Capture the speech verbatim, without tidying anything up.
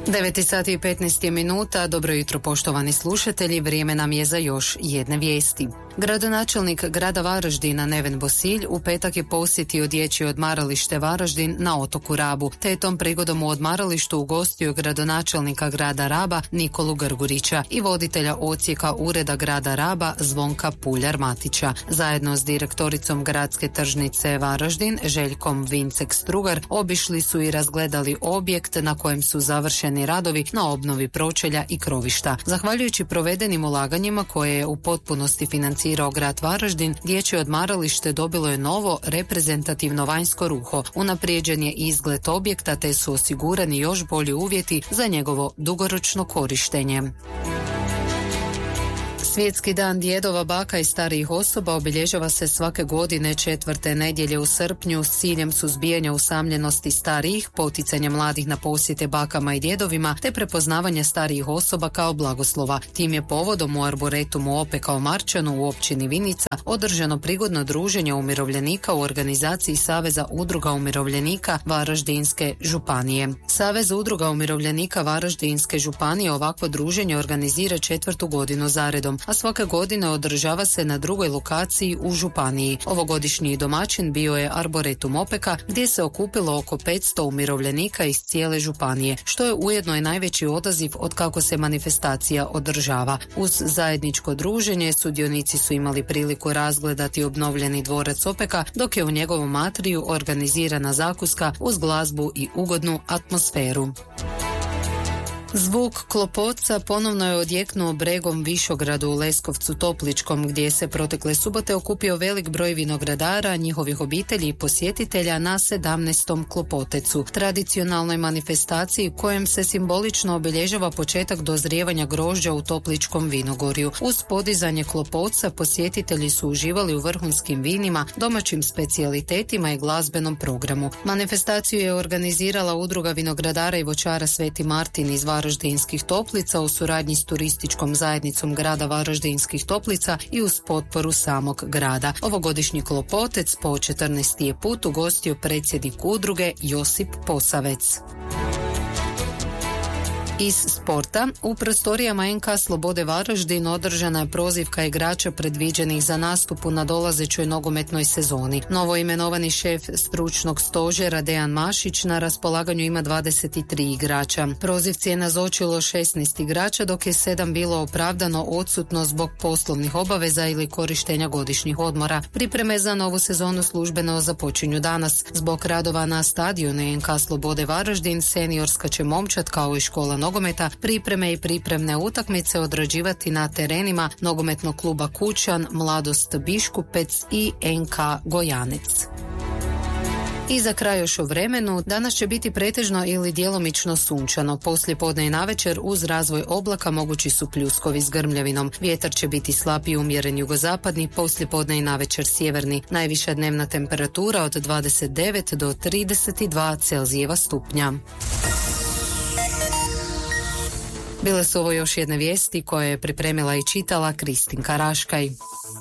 devet sati i petnaest minuta, dobro jutro poštovani slušatelji, vrijeme nam je za još jedne vijesti. Gradonačelnik grada Varaždina Neven Bosilj u petak je posjetio dječje odmaralište Varaždin na otoku Rabu, te je tom prigodom u odmaralištu ugostio gradonačelnika grada Raba Nikolu Grgurića i voditelja odsjeka ureda grada Raba Zvonka Puljar-Matića. Zajedno s direktoricom gradske tržnice Varaždin Željkom Vincek-Strugar obišli su i razgledali objekt na kojem su završeni radovi na obnovi pročelja i krovišta. Zahvaljujući provedenim ulaganjima koje je u potpunosti financirao grad Varaždin, dječje odmaralište dobilo je novo reprezentativno vanjsko ruho, unaprijeđen je izgled objekta te su osigurani još bolji uvjeti za njegovo dugoročno korištenje. Svjetski dan djedova, baka i starijih osoba obilježava se svake godine četvrte nedjelje u srpnju s ciljem suzbijanja usamljenosti starijih, poticanja mladih na posjete bakama i djedovima te prepoznavanja starijih osoba kao blagoslova. Tim je povodom u Arboretumu Opeka u Marčanu u općini Vinica održano prigodno druženje umirovljenika u organizaciji Saveza udruga umirovljenika Varaždinske županije. Savez udruga umirovljenika Varaždinske županije ovakvo druženje organizira četvrtu godinu zaredom, a svake godine održava se na drugoj lokaciji u županiji. Ovogodišnji domaćin bio je Arboretum Opeka, gdje se okupilo oko petsto umirovljenika iz cijele županije, što je ujedno i najveći odaziv od kako se manifestacija održava. Uz zajedničko druženje sudionici su imali priliku razgledati obnovljeni dvorac Opeka, dok je u njegovom atriju organizirana zakuska uz glazbu i ugodnu atmosferu. Zvuk klopoca ponovno je odjeknuo bregom Višogradu u Leskovcu Topličkom, gdje se protekle subote okupio velik broj vinogradara, njihovih obitelji i posjetitelja na sedamnaestom klopotecu, tradicionalnoj manifestaciji kojem se simbolično obilježava početak dozrijevanja grožđa u Topličkom vinogorju. Uz podizanje klopoca posjetitelji su uživali u vrhunskim vinima, domaćim specijalitetima i glazbenom programu. Manifestaciju je organizirala Udruga vinogradara i voćara Sveti Martin iz Varaždinskih Toplica u suradnji s turističkom zajednicom grada Varaždinskih Toplica i uz potporu samog grada. Ovogodišnji klopotec po četrnaesti je put ugostio predsjednik udruge Josip Posavec. Iz sporta, u prostorijama en ka Slobode Varaždin održana je prozivka igrača predviđenih za nastup u nadolazećoj nogometnoj sezoni. Novo imenovani šef stručnog stožera Dejan Mašić na raspolaganju ima dvadeset tri igrača. Prozivci je nazočilo šesnaest igrača, dok je sedam bilo opravdano odsutno zbog poslovnih obaveza ili korištenja godišnjih odmora. Pripreme za novu sezonu službeno započinju danas. Zbog radova na stadionu en ka Slobode Varaždin, seniorska će momčad kao i škola nogometa pripreme i pripremne utakmice odrađivati na terenima nogometnog kluba Kućan, Mladost Biškupec i en ka Gojanec. I za kraj još o vremenu, danas će biti pretežno ili djelomično sunčano. Poslije podne i navečer uz razvoj oblaka mogući su pljuskovi s grmljavinom. Vjetar će biti slab i umjeren jugozapadni, poslije podne i navečer sjeverni. Najviša dnevna temperatura od dvadeset devet do trideset dva Celzijeva stupnja. Bile su ovo još jedne vijesti koje je pripremila i čitala Kristinka Raškaj.